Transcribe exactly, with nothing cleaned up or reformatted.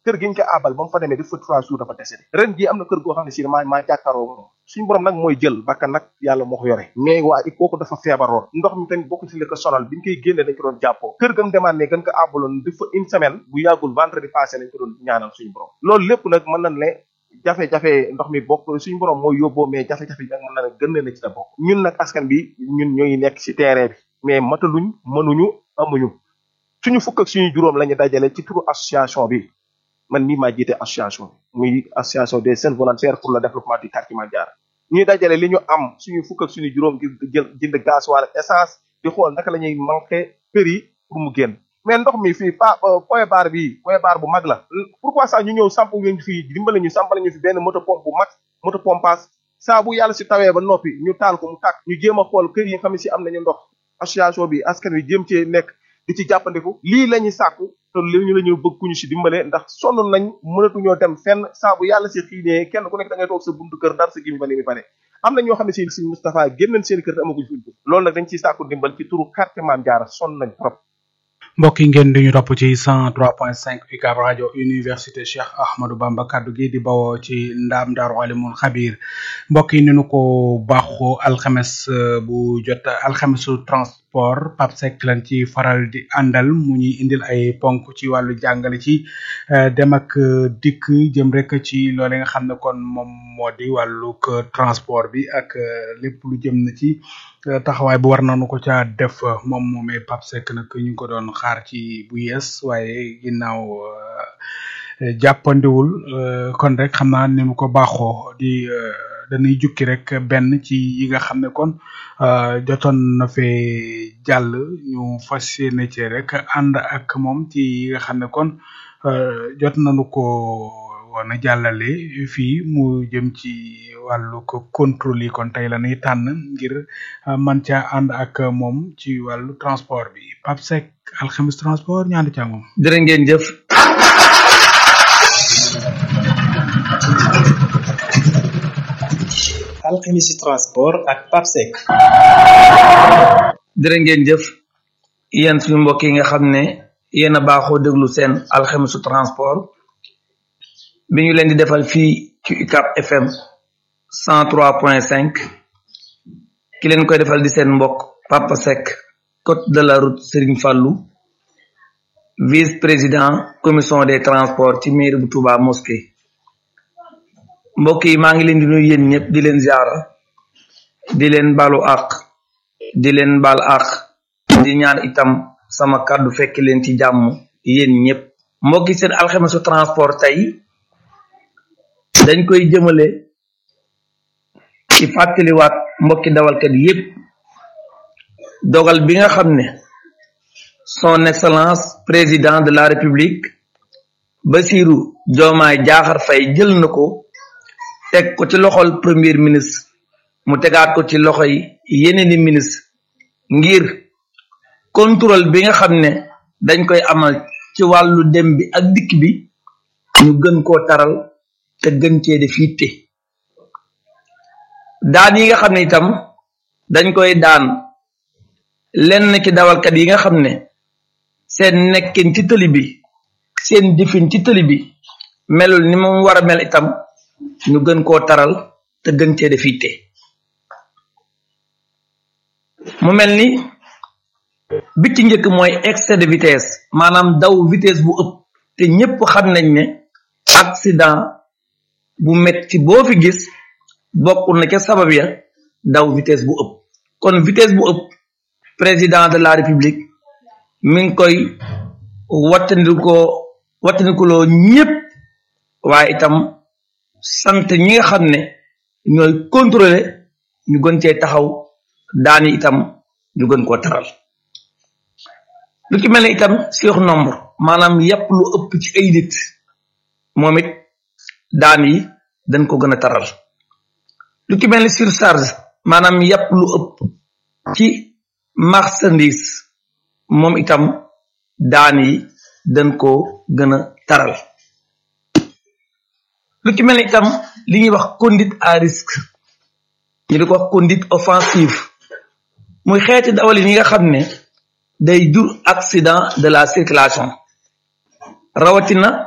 kër gi ñu ko abal ba mu fa demee def fa trois jours dafa décédé ren jii am na kër goo xam ne si maa maa jàkkaaroo moom suñu borom nag mooy jël bakkan nag yàlla moo ko yore mais waa i kooku dafa feebaroon ndox mi tamit bokk ci li ko sonal bi ñu koy génne dañ ko doon jàppoo kër gam demaat ne gën ko abaloon def fa une semaine bu yàggul vendredi passé lañ ko doon ñaanal suñu borom loolu lépp nag mën nañ ne jafe-jafe ndox mi bokk suñu borom mooy yóbboo mais jafe-jafe yi nag mën na ne gën na ci la bokk ñun nag askan bi ñun ñooy nekk ci terrain bi mais mataluñ mënuñu amuñu suñu fukk ak suñu juróom la ñu dajale ci turu association bi man mii maa jiite association bi muy association des jeunes volontaires pour le développement du quartier Mame Diarra ñuy dajale li ñu am suñu fukk ak suñu juróom ngir jël jënd gaz wala essence di xool naka la ñuy manqué kër yi pour mu génn mais ndox mi fii pa point barre bi point barre bu mag la pourquoi ça ñu ñëw samp ngeen fii dimbale ñu sampale ñu fi benn moto pompe bu mag moto pompage saa bu yàlla si tawee ba noppi ñu taal ko mu tàkk ñu jéem a xool kër yi nga xam ne si am nañu ndox association bi askan wi jéem cee nekk di ci jàppandiku lii la ñuy sàkku te li ñu la ñu bëgg ku ñu si dimbale ndax sonn nañ mënatuñoo dem fenn saa bu yàlla si xiinee kenn ku nekk da ngay toog sa buntu kër dar sa gimi ba ni mi pare am na ñoo xam ne si si Moustapha génnañ seen kër te amaguñ fuñ loolu nag dañ ciy sàkku dimbal ci turu quartier Mame Diarra sonn nañ trop mbokk yi ngeen di ñu topp ci cent trois point cinq U C A B rajo université Cheikh Ahmadou Bamba kaddu gi di bawoo ci ndaam Daaru Alimul Xabiir mbokk yi ni nu ko baaxoo alxames bu jot alxamesu transport Pape Seck lañ ci faral di àndal mu ñuy indil ay ponk ci wàllu jàngale ci dem ak dikk jëm rek ci loole nga xam ne kon moom moo di wàllug transport bi ak lépp lu jëm na ci taxawaay bu war nañu ko ca def moom moomee Pape Seck nag ñu ngi ko doon xaar ci bu yees waaye ginnaaw jàppandiwul kon rek xam naa ni mu ko baaxoo di dañuy jukki rek benn ci yi nga xam ne kon jotoon na fee jàll ñu fas yéene ci rek ànd ak moom ci yi nga xam ne kon jot nañu ko woon a jàllale fii mu jëm ci wàllu ko contrôle yi kon tey la ñuy tànn ngir man caa ànd ak moom ci wàllu transport bi Pape Seck alxames transport ñaandi caa moom. jërë ngeen jëf. alxames transport ak Pape Seck. jërë ngeen jëf yéen suñu mbokk yi nga xam ne yéen a baaxoo déglu seen alxamesu transport. bi ñu leen di defal fii ci U C A B F M cent trois point cinq ki leen koy defal di seen mbokk Papa Seck côte de la route Serigne Fallou vice-président commission des transports ci mairie bu Touba Mosquée mbokk yi maa ngi leen di nuyu yéen ñëpp di leen ziara di leen balu àq di leen bal àq di ñaan itam sama kàddu fekk leen ci jàmm yéen ñëpp mbokk yi seen alxamesu transport tey dañ koy jëmale ci fàttaliwaat mbokki dawalkat yépp dogal bi nga xam ne son excellence président de la république Bassirou Diomaye Diakhar Faye jël na ko teg ko ci loxol premier ministre mu tegaat ko ci loxoy yeneeni ministre ngir contrôle bi nga xam ne dañ koy amal ci wàllu dem bi ak dikk bi ñu gën koo taral te gën cee def yitte daan yi nga xam ne itam dañ koy daan lenn ci dawalkat yi nga xam ne seen nekkin ci tëli bi seen jëfin ci tëli bi melul ni mu war a mel itam ñu gën koo taral te gën cee def yitte mu mel ni bi ci njëkk mooy excès de vitesse maanaam daw vitesse bu ëpp te ñépp xam nañ ne accident bu metti boo fi gis bokk na ca sabab ya daw vitesse bu ëpp kon vitesse bu ëpp président de la république mi ngi koy wattandikoo wattandikuloo ñépp waaye itam sant ñi nga xam ne ñooy contrôler ñu gën cee taxaw daani itam ñu gën koo taral lu ci mel ne itam sur nombre maanaam yàpp lu ëpp ci ay nit moom it daan yi dañ ko gën a taral lu ci mel ni surcharge maanaam yàpp lu ëpp ci marchandise moom itam daan yi dañ ko gën a taral lu ci mel ni itam li ñuy wax conduite à risque ñu di ko wax conduite offensive muy xeeti dawal yi nga xam ne day jur accident de la circulation rawatina